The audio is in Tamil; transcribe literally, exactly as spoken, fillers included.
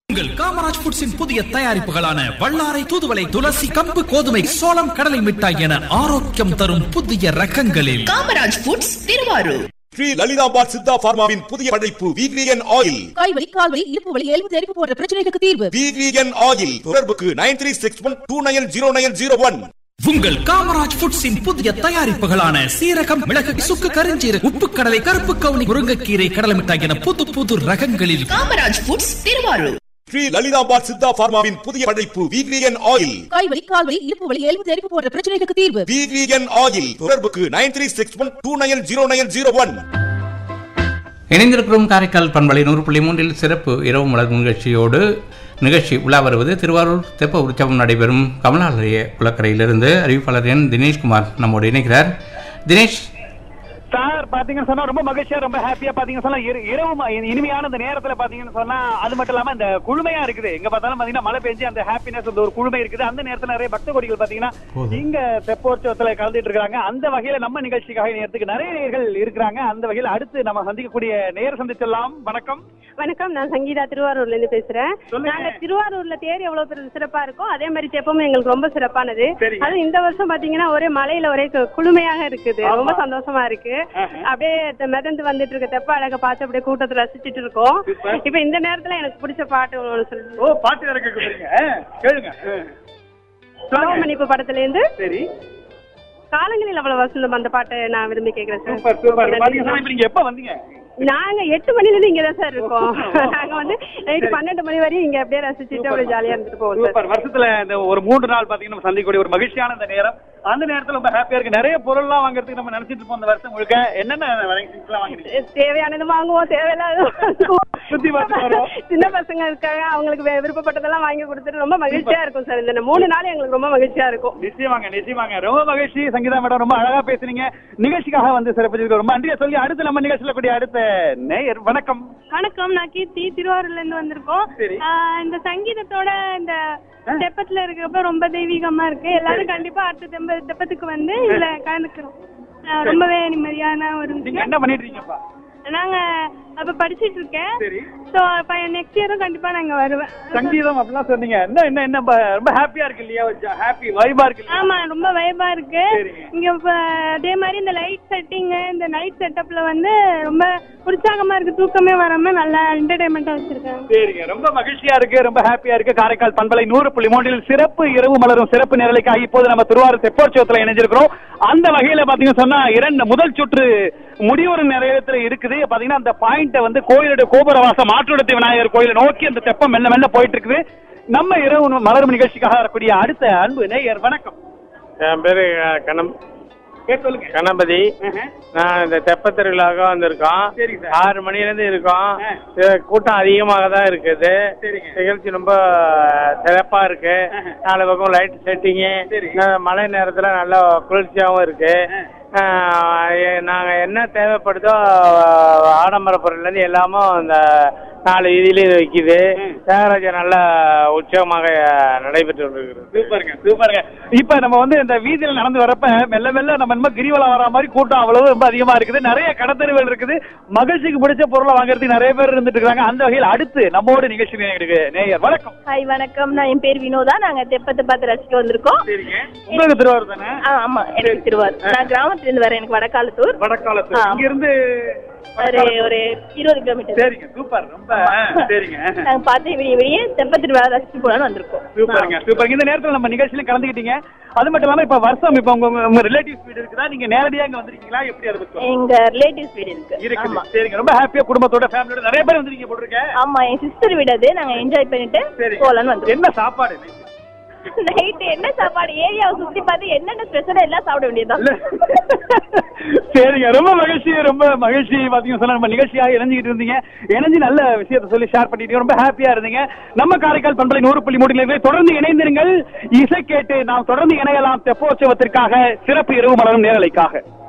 உங்கள் காமராஜ் ஃபுட்ஸின் புதிய தயாரிப்புகளான வல்லாரை, தூதுவளை, துளசி, கம்பு, கோதுமை, சோளம், கடலை மிட்டாய் என ஆரோக்கியம் தரும் புதிய ரகங்களில் காமராஜ் ஃபுட்ஸ் திருவாரூர். ஸ்ரீ லலிதாபாத் சித்தா பார்மாவின் புதிய படைப்பு வீக்லியன் ஆயில். காய்வலி, கால்வலி, இடுப்பு வலி, எலும்பு தெரிப்பு போன்ற பிரச்சனைகளுக்கு தீர்வு. வீக்லியன் ஆயில். தொடர்புக்கு nine three six one two nine zero nine zero one. உங்கள் காமராஜ் ஃபுட்ஸின் புதிய தயாரிப்புகளான சீரகம், மிளகு, சுக்கு, கருஞ்சீரகம், உப்பு கடலை, கருப்பு கவுனி, முருங்கைக்கீரை, கடலை மிட்டாய் என புது புது ரகங்களில் காமராஜ் ஃபுட்ஸ் திருவாரூர். ஸ்ரீ லலிதாபாத் சித்தா பார்மாவின் புதிய படைப்பு வீக்லியன் ஆயில். காய்வலி, கால்வலி, இடுப்பு வலி, எலும்பு தெரிப்பு போன்ற பிரச்சனைகளுக்கு தீர்வு. வீக்லியன் ஆயில். தொடர்புக்கு nine three six one two nine zero nine zero one. இணைந்திருக்கிறோம் காரைக்கால் பண்பலை நூறு புள்ளி மூன்றில் சிறப்பு இரவு மலர் நிகழ்ச்சியோடு. நிகழ்ச்சி உலா வருவது திருவாரூர் தெப்ப உற்சவம் நடைபெறும் கமலாலய குளக்கரையிலிருந்து அறிவிப்பாளர் என் தினேஷ்குமார் நம்மோடு இணைக்கிறார். தினேஷ் சார், பாத்தீங்கன்னு சொன்னா ரொம்ப மகிழ்ச்சியா, ரொம்ப ஹாப்பியா பாத்தீங்கன்னு சொன்னா இரவு இனிமையான இந்த நேரத்துல பாத்தீங்கன்னு சொன்னா அது மட்டும் இல்லாம இந்த குளுமையா இருக்குது. எங்க பார்த்தாலும் பாத்தீங்கன்னா மழை பெஞ்சு அந்த ஹாப்பினஸ் அந்த ஒரு குளுமை இருக்குது. அந்த நேரத்துல நிறைய பக்த கோடிகள் பாத்தீங்கன்னா இங்க தெப்போற்சவத்துல கலந்துட்டு இருக்காங்க. அந்த வகையில நம்ம நிகழ்ச்சிக்காக நேரத்துக்கு நிறைய நேயர்கள் இருக்கிறாங்க. அந்த வகையில அடுத்து நம்ம சந்திக்கக்கூடிய நேயர் சந்திச்செல்லாம். வணக்கம். வணக்கம், நான் சங்கீதா திருவாரூர்ல இருந்து பேசுறேன். நாங்க திருவாரூர்ல தேர் எவ்வளவு பெரிய சிறப்பா இருக்கும், அதே மாதிரி தெப்பமும் எங்களுக்கு ரொம்ப சிறப்பானது. அது இந்த வருஷம் பாத்தீங்கன்னா ஒரே மலையில ஒரே குளுமையாக இருக்குது, ரொம்ப சந்தோஷமா இருக்கு. அப்படியே மிதந்து வந்துட்டு இருக்க தெப்ப அழக பார்த்து அப்படியே கூட்டத்தை ரசிச்சுட்டு இருக்கோம். இப்ப இந்த நேரத்துல எனக்கு பிடிச்ச பாட்டு ஒண்ணு சொல்லுங்க. ஓ, பாட்டு வேற கேளுங்க. மணிப்பு படத்துல இருந்து சரி காலங்களில் அவ்வளவு வசந்தம் அந்த பாட்டை நான் விரும்பி கேட்கிறேன் சார். நீங்க எப்ப வந்தீங்க? நாங்க எட்டு மணில இருந்து இங்கதான் சார் இருக்கோம். நாங்க வந்து நைட்டு பன்னெண்டு மணி வரையும் இங்க அப்படியே ரசிச்சுட்டு அப்படியே ஜாலியா இருந்துட்டு போவோம். வருஷத்துல இந்த ஒரு மூன்று நாள் பாத்தீங்கன்னா நம்ம சந்திக்கக்கூடிய ஒரு மகிழ்ச்சியான இந்த நேரம். அந்த நேரத்துல ரொம்ப ஹாப்பியா இருக்கு. நிறைய பொருள் எல்லாம் வாங்குறதுக்கு நம்ம நினைச்சிட்டு இருப்போம். இந்த வருஷம் முழுக்க என்னென்ன வாங்குறீங்க? தேவையானது வாங்குவோம், தேவையில்லாத சுத்தி பார்த்து சின்ன பசங்க இருக்காங்க, அவங்களுக்கு விருப்பப்பட்டதெல்லாம் வாங்கி கொடுத்துட்டு ரொம்ப மகிழ்ச்சியா இருக்கும் சார். இந்த மூணு நாள் எங்களுக்கு ரொம்ப மகிழ்ச்சியா இருக்கும். நிச்சயமாங்க, நிச்சயமாங்க. ரொம்ப மகிழ்ச்சி சங்கீதா மேடம், ரொம்ப அழகா பேசுறீங்க. நிகழ்ச்சிக்காக வந்து சிறப்பிச்சிருக்கோம். ரொம்ப நன்றியா சொல்லி அடுத்து நம்ம நிகழ்ச்சியில கூடிய அடுத்த நேயர். வணக்கம். வணக்கம், நான் கீர்த்தி திருவாரூர்ல இருந்து வந்திருக்கோம். இந்த சங்கீதத்தோட இந்த தெப்பத்துல இருக்கிறப்ப ரொம்ப தெய்வீகமா இருக்கு. எல்லாரும் கண்டிப்பா அடுத்த தெப்பத்துக்கு வந்து இதுல கலந்துக்கிறோம். ரொம்பவே நிம்மதியான ஒரு. என்ன பண்ணிட்டு இருக்கீங்கப்பா? நாங்க அப்ப படிச்சிட்டு இருக்கேன். சோ அப்ப நெக்ஸ்ட் இயரும் கண்டிப்பா நாங்க வருவேன். சங்கீதம் அப்படிலாம் சொன்னீங்க. என்ன என்ன என்ன ரொம்ப ஹாப்பியா இருக்கு இல்லையா? ஹாப்பி வைபா இருக்கு. ஆமா, ரொம்ப வைபா இருக்கு. இங்க அதே மாதிரி இந்த லைட் செட்டிங், இந்த நைட் செட்டப்ல வந்து ரொம்ப உற்சாகமா இருக்கு. தூக்கமே வராம நல்லா என்டர்டைன்மெண்டா வச்சிருக்காங்க. சரிங்க, ரொம்ப மகிழ்ச்சியா இருக்கு, ரொம்ப ஹாப்பியா இருக்கு. காரைக்கால் பண்பலை நூறு புள்ளி மூன்றில் சிறப்பு இரவு மலரும் சிறப்பு நிரலுக்காக இப்போது நம்ம திருவாரூர் தெப்போற்சவத்துல இணைஞ்சிருக்கிறோம். அந்த வகையில பாத்தீங்கன்னா சொன்னா இரண்டு முதல் சுற்று முடிவுறு நிறைவேற்ற இருக்குது. பாத்தீங்கன்னா அந்த பாயிண்ட வந்து கோயிலுடைய கோபுரவாசம் ஆற்றுடத்தை விநாயகர் கோயிலை நோக்கி அந்த தெப்பம் மெல்ல மெல்ல போயிட்டு இருக்குது. நம்ம இரவு மலரும் நிகழ்ச்சிக்காக வரக்கூடிய அடுத்த அன்பு நேயர். வணக்கம். என் பேரு கணம் கணபதி. நான் இந்த தெப்ப திருவிழாவுக்கு வந்திருக்கோம். ஆறு மணில இருந்து இருக்கோம். கூட்டம் அதிகமாக தான் இருக்குது. நிகழ்ச்சி ரொம்ப சிறப்பா இருக்கு. நாலு பக்கம் லைட் செட்டிங்கு, மழை நேரத்துல நல்லா குளிர்ச்சியாவும் இருக்கு. நாங்க என்ன தேவைப்படுதோ ஆடம்பர பொருள்ல இருந்து எல்லாமும் இந்த நாலு வீதியில வைக்குது. தியாகராஜர் நல்ல உற்சவமாக நடைபெற்று கொண்டிருக்கிறது. சூப்பருங்க, சூப்பருங்க. இப்ப நம்ம வந்து இந்த வீதியில நடந்து வரப்ப மெல்ல மெல்ல நம்ம என்ன கிரிவலம் வர மாதிரி கூட்டம் அவ்வளவு ரொம்ப அதிகமா இருக்குது. நிறைய கடத்தெருவுகள் இருக்குது. மகிழ்ச்சிக்கு பிடிச்ச பொருளை வாங்குறதுக்கு நிறைய பேர் இருந்துட்டு இருக்காங்க. அந்த வகையில் அடுத்து நம்மோட நிகழ்ச்சி நேயர். வணக்கம். ஹாய், வணக்கம். நான் என் பேர் வினோதா. நாங்க தெப்பத்தை பார்த்து ரசிக்க வந்திருக்கோம். உங்களுக்கு திருவாரூர் தானே? ஆமா, எனக்கு திருவாரூர். நான் கிராமத்துல இருந்து வரேன். எனக்கு வடக்காலத்தூர். வடக்காலத்தூர். இங்க இருந்து ஒரு இருபது கிலோமீட்டர். சரிங்க, சூப்பர். ரொம்ப சரிங்க. நாங்க பார்த்து விடிய விடிய தெப்பத்திட்டு வேலை ரசிச்சு போலான்னு வந்திருக்கோம். சூப்பருங்க, சூப்பர். இந்த நேரத்துல நம்ம நிகழ்ச்சியில கலந்துக்கிட்டீங்க. அது மட்டும் இல்லாம இப்ப வருஷம் இப்ப உங்க ரிலேட்டிவ்ஸ் வீடு இருக்குதா? நீங்க நேரடியா இங்க வந்திருக்கீங்களா? எப்படி அது பத்தி? எங்க ரிலேட்டிவ்ஸ் வீடு இருக்கு. இருக்கு. சரிங்க, ரொம்ப ஹாப்பியா குடும்பத்தோட ஃபேமிலியோட நிறைய பேர் வந்திருக்கீங்க போட்டுருக்கேன். ஆமா, என் சிஸ்டர் வீடு அது. நாங்க என்ஜாய் பண்ணிட்டு போலான்னு வந்தோம். என்ன சாப்பாடு நைட்? என்ன சாப்பாடு? ஏரியாவை சுத்தி பார்த்து என்னென்ன ஸ்பெஷலா எல்லாம் சாப்பிட வேண்டியதுதான். சரிங்க, ரொம்ப மகிழ்ச்சி, ரொம்ப மகிழ்ச்சி. பாத்தீங்கன்னா சொன்னா நம்ம நிகழ்ச்சியாக இணைஞ்சிட்டு இருந்தீங்க. இணைஞ்சு நல்ல விஷயத்த சொல்லி ஷேர் பண்ணிட்டு ரொம்ப ஹாப்பியா இருந்தீங்க. நம்ம காரைக்கால் பண்பலை நூறு புள்ளி மூன்று தொடர்ந்து இணைந்திருங்கள். இசை கேட்டு நாம் தொடர்ந்து இணையலாம் தெப்போற்சவத்திற்காக சிறப்பு இரவு மலரும் நேரலைக்காக.